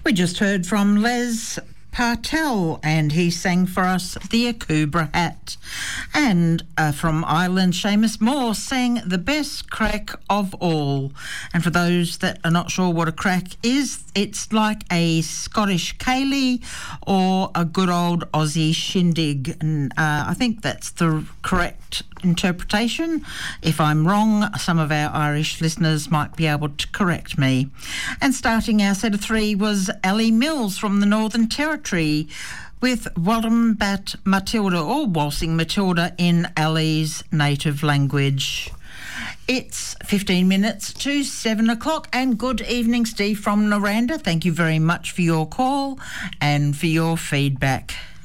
We just heard from Les Partel, and he sang for us The Akubra Hat. And from Ireland, Seamus Moore sang The Best Crack of All. And for those that are not sure what a crack is, it's like a Scottish ceilidh or a good old Aussie shindig. And I think that's the correct interpretation. If I'm wrong, some of our Irish listeners might be able to correct me. And starting our set of three was Ellie Mills from the Northern Territory with Wallenbat Matilda, or Waltzing Matilda in Ellie's native language. It's 15 minutes to 7 o'clock, and good evening, Steve from Noranda. Thank you very much for your call and for your feedback.